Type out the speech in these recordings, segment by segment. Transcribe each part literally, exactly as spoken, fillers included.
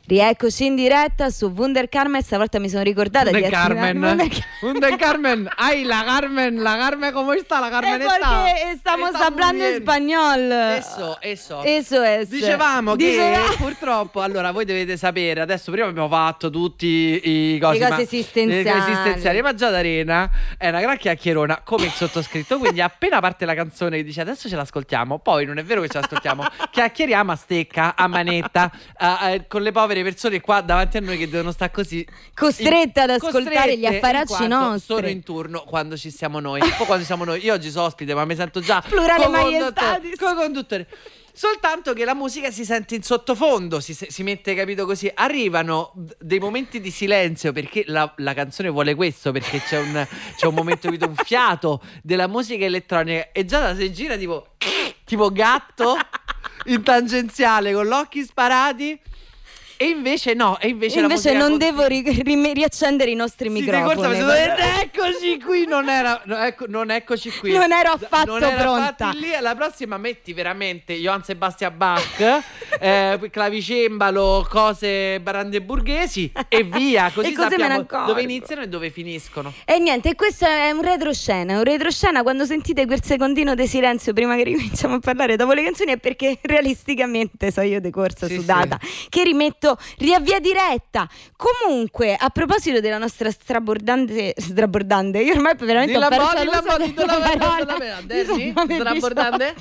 Rieccoci in diretta su Wunder Carmen. Stavolta mi sono ricordata Wunder di attivare Carmen. Wunder Carmen. Ay, la Carmen, la Carmen, ¿cómo está? La Carmen está. Perché stiamo hablando in spagnolo. Eso, eso. Eso es. Dicevamo Diceva... che purtroppo, allora voi dovete sapere, adesso prima abbiamo fatto tutti i cose, le cose ma, esistenziali. le cose esistenziali, ma già D'Arena è una gran chiacchierona come il sottoscritto, quindi appena parte la canzone che dice adesso ce l'ascoltiamo, poi non è vero che ce l'ascoltiamo, chiacchieriamo a stecca, a manetta, a, a, con le povere persone qua davanti a noi che devono stare così costrette ad ascoltare gli affaracci nostri. Sono in turno quando ci siamo noi, poi quando siamo noi. Io oggi sono ospite, ma mi sento già plurale maiestatis, co-conduttore. Soltanto che la musica si sente in sottofondo, si, si mette, capito, così. Arrivano dei momenti di silenzio perché la, la canzone vuole questo, perché c'è un, c'è un momento, capito, un fiato della musica elettronica e già da si gira tipo tipo gatto in tangenziale con gli occhi sparati. E invece no, e invece, invece la non continua. devo ri- ri- riaccendere i nostri sì, microfoni. Corsa, eccoci qui, non era no, ecco, non eccoci qui. Non ero affatto non era pronta. Lì, la prossima metti veramente Johann Sebastian Bach, eh, clavicembalo, cose brandeburghesi e via, così e così sappiamo dove iniziano e dove finiscono. E niente, questo è un retroscena, un retroscena quando sentite quel secondino di silenzio prima che ricominciamo a parlare dopo le canzoni è perché realisticamente so io di corsa sì, sudata sì. che rimetto riavvia diretta. Comunque, a proposito della nostra strabordante strabordante, io ormai veramente ho perso l'uso della parola. Strabordante?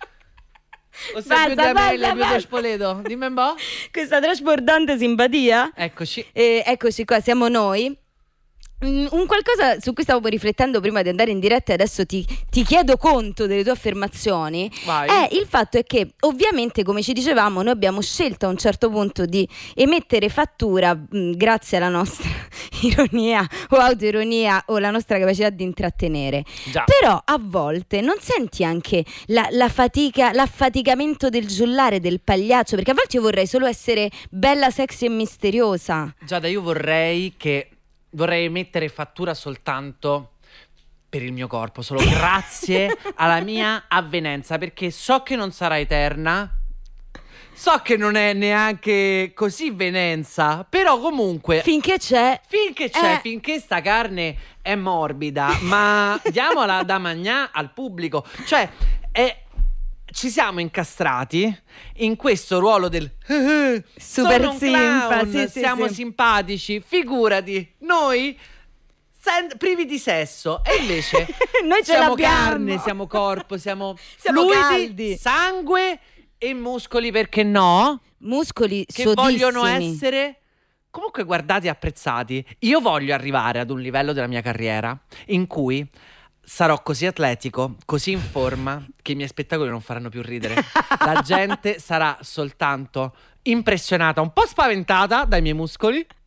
O sei Basta, più da basta, Melle, più basta. da Spoleto? Dimmi un po'. Questa trasbordante simpatia. Eccoci. E eccoci qua, siamo noi. Un qualcosa su cui stavo riflettendo prima di andare in diretta e adesso ti, ti chiedo conto delle tue affermazioni. Vai. È il fatto è che ovviamente, come ci dicevamo, noi abbiamo scelto a un certo punto di emettere fattura mh, grazie alla nostra ironia o autoironia o la nostra capacità di intrattenere. Già. Però a volte non senti anche la, la fatica, l'affaticamento del giullare, del pagliaccio, perché a volte io vorrei solo essere bella, sexy e misteriosa. Giada, io vorrei che Vorrei mettere fattura soltanto per il mio corpo, solo grazie alla mia avvenenza, perché so che non sarà eterna, so che non è neanche così venenza, però comunque finché c'è, finché c'è, eh. finché sta carne è morbida, ma diamola da mangià al pubblico, cioè è... Ci siamo incastrati in questo ruolo del super sono un simpa, clown, sì, sì, siamo sì. simpatici, figurati, noi sen- privi di sesso e invece noi ce siamo l'abbiamo. carne, siamo corpo, siamo, Siamo fluidi, caldi. sangue e muscoli, perché no? Muscoli Che sodissimi. vogliono essere comunque guardati e apprezzati. Io voglio arrivare ad un livello della mia carriera in cui sarò così atletico, così in forma, che i miei spettacoli non faranno più ridere. La gente sarà soltanto impressionata, un po' spaventata dai miei muscoli,